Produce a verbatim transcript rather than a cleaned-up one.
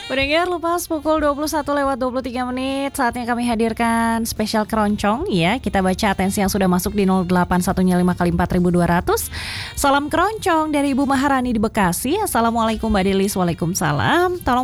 Pendengar, lepas pukul dua puluh satu lewat dua puluh tiga menit, saatnya kami hadirkan spesial keroncong ya. Kita baca atensi yang sudah masuk di nol delapan satu lima kali empat ribu dua ratus. Salam keroncong dari Ibu Maharani di Bekasi. Assalamualaikum Mbak Delis. Waalaikumsalam. Tolong